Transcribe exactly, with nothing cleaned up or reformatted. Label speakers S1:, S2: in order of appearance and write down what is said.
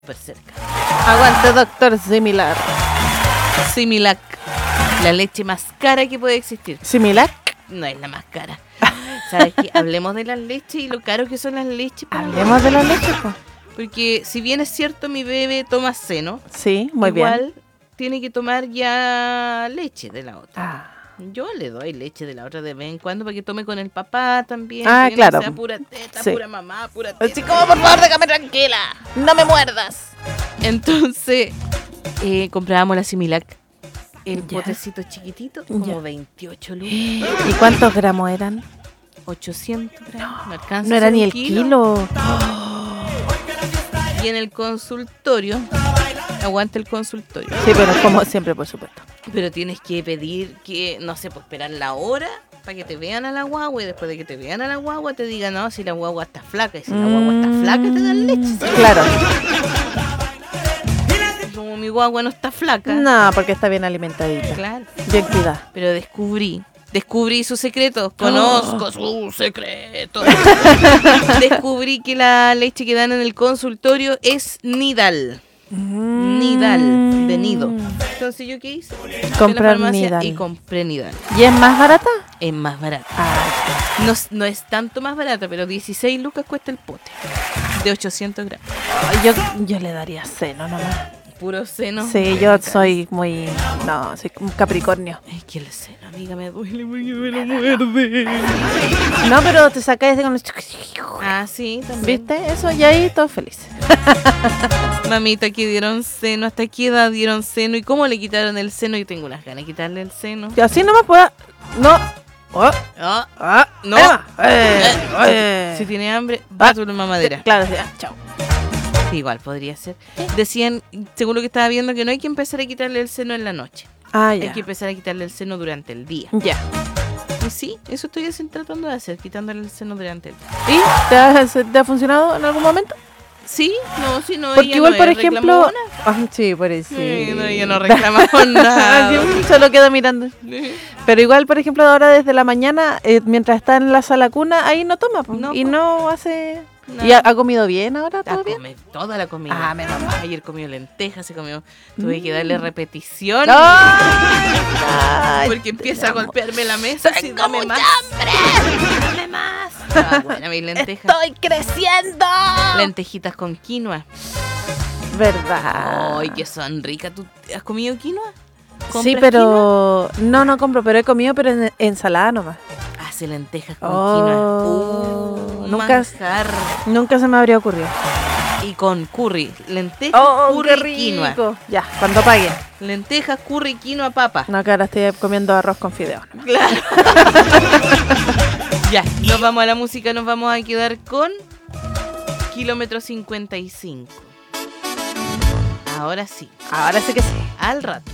S1: súper cerca.
S2: Aguante, doctor Similac.
S1: Similac, la leche más cara que puede existir.
S2: ¿Similac?
S1: No es la más cara. ¿Sabes qué? Hablemos de las leches y lo caro que son las leches.
S2: Hablemos de la leche, pues.
S1: Porque si bien es cierto, mi bebé toma seno.
S2: Sí, muy
S1: igual
S2: bien.
S1: tiene que tomar ya leche de la otra.
S2: Ah.
S1: Yo le doy leche de la otra de vez en cuando para que tome con el papá también.
S2: Ah,
S1: para que
S2: claro.
S1: No sea pura teta,
S2: Sí.
S1: pura mamá, pura teta.
S2: Así como, por favor, déjame tranquila. No me muerdas.
S1: Entonces, eh, comprábamos la Similac. El
S2: Ya.
S1: potecito chiquitito, como
S2: Ya.
S1: veintiocho lucas.
S2: ¿Y cuántos gramos eran?
S1: ochocientos gramos. No, alcanza
S2: No
S1: a
S2: era
S1: ser
S2: ni
S1: un
S2: el
S1: kilo.
S2: kilo.
S1: Y en el consultorio, aguanta el consultorio.
S2: Sí, pero como siempre, por supuesto.
S1: Pero tienes que pedir que, no sé, pues esperar la hora para que te vean a la guagua y después de que te vean a la guagua te digan, no, si la guagua está flaca. Y si la guagua está flaca te dan leche.
S2: Claro.
S1: Como mi guagua no está flaca.
S2: No, porque está bien alimentadita.
S1: Claro.
S2: Bien cuidada.
S1: Pero descubrí, descubrí sus secretos. Conozco sus secretos. Descubrí que la leche que dan en el consultorio es Nidal. Nidal, de nido. Entonces, ¿yo qué hice? Fui a la
S2: Comprar
S1: farmacia
S2: Nidal.
S1: y compré Nidal.
S2: ¿Y es más barata?
S1: Es más barata.
S2: Ah,
S1: No, es- no es tanto más barata, pero dieciséis lucas cuesta el pote. De ochocientos gramos.
S2: yo, yo le daría seno nomás.
S1: Puro seno.
S2: Sí, yo soy muy... No, soy un Capricornio.
S1: Es que el seno, amiga, me duele porque me lo muerde.
S2: No, pero te sacáis de con el...
S1: Ah, sí, también.
S2: ¿Viste? Eso, y ahí todos felices.
S1: Mamita, que dieron seno, ¿hasta qué edad dieron seno? ¿Y cómo le quitaron el seno? Yo tengo unas ganas de quitarle el seno.
S2: Y así nomás puedo... No. Oh,
S1: Ah,
S2: ah,
S1: no.
S2: Emma. Eh,
S1: Eh,
S2: eh.
S1: Si tiene hambre, va a tu mamadera.
S2: Claro, sí, ah, chao.
S1: Igual podría ser. Decían, según lo que estaba viendo, que no hay que empezar a quitarle el seno en la noche.
S2: Ah,
S1: Hay
S2: ya.
S1: que empezar a quitarle el seno durante el día.
S2: Ya.
S1: Y sí, eso estoy así tratando de hacer, quitándole el seno durante el día.
S2: ¿Y te ha, se- te ha funcionado en algún momento?
S1: Sí, no, sí, no.
S2: Porque
S1: ella
S2: igual,
S1: no
S2: por
S1: es
S2: ejemplo...
S1: reclamona.
S2: Ah, sí, por eso.
S1: Sí, no, ella no reclama con nada.
S2: Sí, solo queda mirando. Pero igual, por ejemplo, ahora desde la mañana, eh, mientras está en la sala cuna, ahí no toma. Po.
S1: No,
S2: y
S1: po.
S2: no hace...
S1: No.
S2: ¿Y ha, ha comido bien ahora?
S1: Ah,
S2: ¿Todo bien?
S1: come toda la comida.
S2: Ah, menos mal.
S1: Ayer comió lentejas, se comió. Tuve que darle repetición.
S2: ¡Ay!
S1: Porque empieza a golpearme la mesa. Así, dame más. Dame más. Ah, bueno, mis lentejas.
S2: ¡Estoy creciendo!
S1: Lentejitas con quinoa.
S2: ¿Verdad?
S1: Ay, que son ricas. ¿Tú has comido quinoa? ¿Compras
S2: Sí, pero... No, no compro, pero he comido, pero en ensalada nomás.
S1: quinoa? Hace lentejas con
S2: Oh,
S1: quinoa. Uh,
S2: nunca-
S1: manjar.
S2: Nunca se me habría ocurrido.
S1: Y con curry. Lentejas,
S2: ¡Oh,
S1: curry,
S2: qué
S1: quinoa.
S2: rico! Ya, cuando pague.
S1: Lentejas, curry, quinoa, papa.
S2: No, que ahora estoy comiendo arroz con fideos. ¿No?
S1: Claro. Ya, nos vamos a la música, nos vamos a quedar con Kilómetro cincuenta y cinco. Ahora sí,
S2: Ahora sí que sí.
S1: al rato.